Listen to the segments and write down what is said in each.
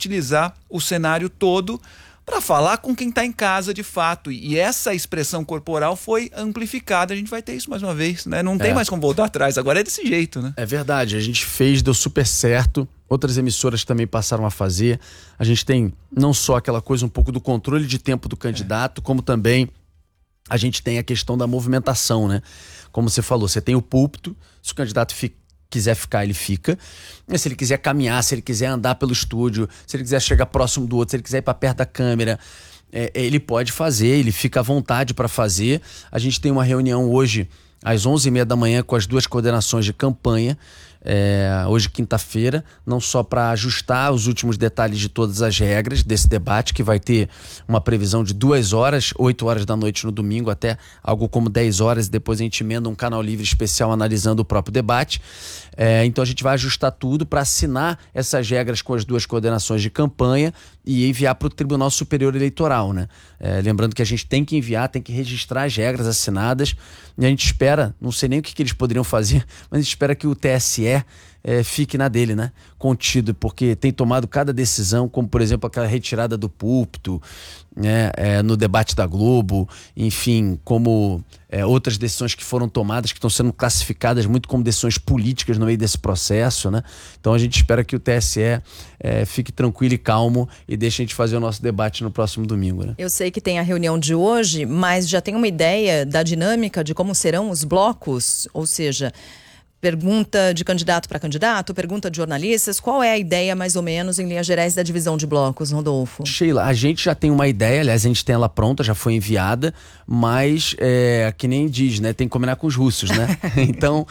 utilizar o cenário todo para falar com quem está em casa de fato. E essa expressão corporal foi amplificada. A gente vai ter isso mais uma vez, né? Não tem mais como voltar atrás. Agora é desse jeito, né? É verdade. A gente fez, deu super certo. Outras emissoras também passaram a fazer. A gente tem não só aquela coisa um pouco do controle de tempo do candidato, como também a gente tem a questão da movimentação, né? Como você falou, você tem o púlpito. Se o candidato quiser ficar, ele fica. Se ele quiser caminhar, se ele quiser andar pelo estúdio, se ele quiser chegar próximo do outro, se ele quiser ir para perto da câmera, ele pode fazer, ele fica à vontade para fazer. A gente tem uma reunião hoje às 11h30 da manhã com as 2 coordenações de campanha, hoje quinta-feira, não só para ajustar os últimos detalhes de todas as regras desse debate, que vai ter uma previsão de 2 horas, 8 horas da noite no domingo, até algo como 10 horas, e depois a gente emenda um canal livre especial analisando o próprio debate. Então a gente vai ajustar tudo para assinar essas regras com as 2 coordenações de campanha e enviar para o Tribunal Superior Eleitoral, né? Lembrando que a gente tem que enviar, tem que registrar as regras assinadas, e a gente espera, não sei nem o que eles poderiam fazer, mas a gente espera que o TSE fique na dele, né? Contido, porque tem tomado cada decisão, como por exemplo aquela retirada do púlpito, né? No debate da Globo, enfim, como outras decisões que foram tomadas, que estão sendo classificadas muito como decisões políticas no meio desse processo, né? Então a gente espera que o TSE fique tranquilo e calmo e deixe a gente fazer o nosso debate no próximo domingo, né? Eu sei que tem a reunião de hoje, mas já tem uma ideia da dinâmica de como serão os blocos, ou seja, pergunta de candidato para candidato, pergunta de jornalistas. Qual é a ideia, mais ou menos, em linhas gerais, da divisão de blocos, Rodolfo? Sheila, a gente já tem uma ideia, aliás, a gente tem ela pronta, já foi enviada, mas que nem diz, né? Tem que combinar com os russos, né? Então,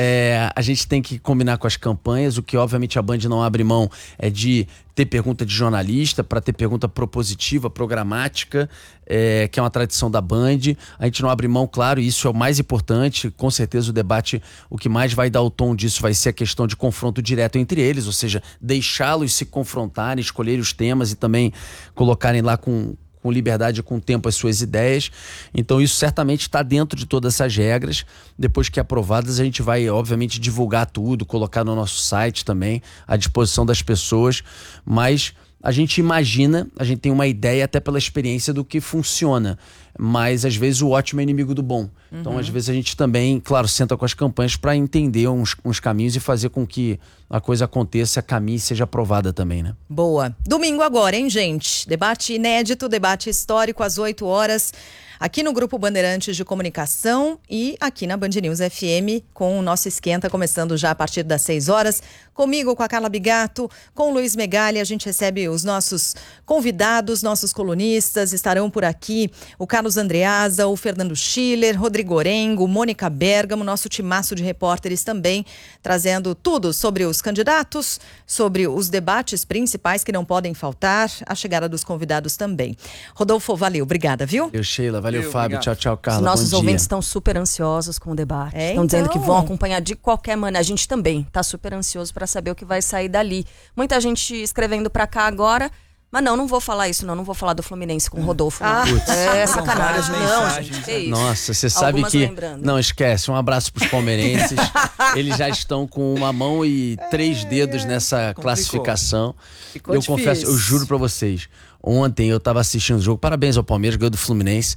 a gente tem que combinar com as campanhas, o que obviamente a Band não abre mão é de ter pergunta de jornalista, para ter pergunta propositiva, programática, que é uma tradição da Band. A gente não abre mão, claro, e isso é o mais importante. Com certeza o debate, o que mais vai dar o tom disso vai ser a questão de confronto direto entre eles, ou seja, deixá-los se confrontarem, escolherem os temas e também colocarem lá com liberdade, com tempo, as suas ideias. Então isso certamente está dentro de todas essas regras. Depois que aprovadas, a gente vai obviamente divulgar tudo, colocar no nosso site também, à disposição das pessoas, mas a gente imagina, a gente tem uma ideia até pela experiência do que funciona, mas às vezes o ótimo é inimigo do bom. Então às vezes a gente também, claro, senta com as campanhas para entender uns caminhos e fazer com que a coisa aconteça, caminhe e seja aprovada também, né? Boa. Domingo agora, hein, gente? Debate inédito, debate histórico às 8 horas, aqui no Grupo Bandeirantes de Comunicação e aqui na Band News FM, com o nosso esquenta começando já a partir das 6 horas. Comigo, com a Carla Bigato, com o Luiz Megali, a gente recebe os nossos convidados, nossos colunistas, estarão por aqui o Carlos Andreasa, o Fernando Schiller, Rodrigo Orengo, Mônica Bergamo, nosso timaço de repórteres também, trazendo tudo sobre os candidatos, sobre os debates principais que não podem faltar, a chegada dos convidados também. Rodolfo, valeu, obrigada, viu? Valeu, Sheila, valeu, Fábio, obrigado. Tchau, Carla, Os nossos bom dia. ouvintes estão super ansiosos com o debate, estão dizendo que vão acompanhar de qualquer maneira. A gente também está super ansioso para saber o que vai sair dali. Muita gente escrevendo para cá agora, mas não vou falar isso, não vou falar do Fluminense com o Rodolfo. Sacanagem. Não, gente, que isso. Nossa, você sabe que... lembrando. Não, esquece, um abraço pros palmeirenses. Eles já estão com uma mão e 3 dedos nessa classificação. Ficou eu difícil. confesso, eu juro pra vocês, ontem eu tava assistindo o jogo, parabéns ao Palmeiras, ganhou do Fluminense.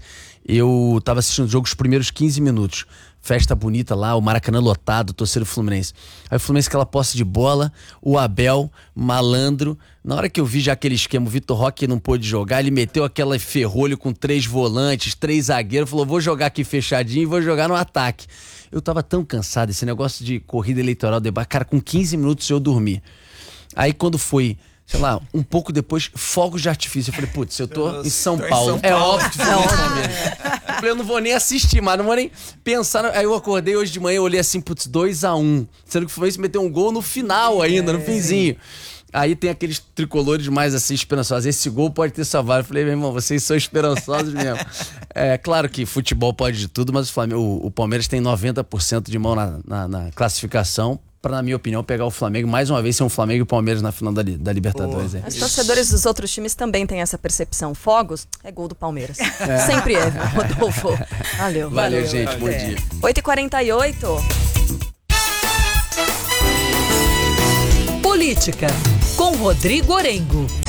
Eu tava assistindo o jogo os primeiros 15 minutos. Festa bonita lá, o Maracanã lotado, torcedor do Fluminense. Aí o Fluminense, aquela posse de bola, o Abel, malandro. Na hora que eu vi já aquele esquema, o Vitor Roque não pôde jogar, ele meteu aquela ferrolho com 3 volantes, 3 zagueiros, falou, vou jogar aqui fechadinho e vou jogar no ataque. Eu tava tão cansado, esse negócio de corrida eleitoral, debate, cara, com 15 minutos eu dormi. Aí quando foi, sei lá, um pouco depois, fogos de artifício. Eu falei, putz, eu tô em São Paulo. É óbvio que foi Eu falei, eu não vou nem assistir, mas não vou nem pensar. Aí eu acordei hoje de manhã, eu olhei assim, putz, 2-1. Sendo que o Fluminense meteu um gol no final ainda, no finzinho. Aí tem aqueles tricolores mais assim, esperançosos. Esse gol pode ter salvado. Eu falei, meu irmão, vocês são esperançosos mesmo. É claro que futebol pode de tudo, mas o Palmeiras tem 90% de mão na classificação. Pra, na minha opinião, pegar o Flamengo, mais uma vez, ser um Flamengo e o Palmeiras na final da Libertadores. Os torcedores dos outros times também têm essa percepção. Fogos é gol do Palmeiras. Sempre é, Rodolfo. Valeu, gente. Bom dia. 8h48. Política, com Rodrigo Orengo.